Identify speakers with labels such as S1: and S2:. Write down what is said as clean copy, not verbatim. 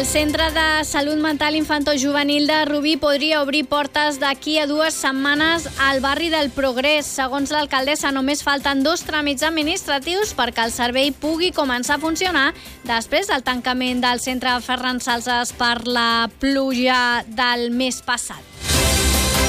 S1: El Centre de Salut Mental Infantojuvenil de Rubí podria obrir portes d'aquí a 2 setmanes al barri del Progrés. Segons l'alcaldessa, només falten 2 tràmits administratius perquè el servei pugui començar a funcionar després del tancament del centre Ferran Salses per la pluja del mes passat.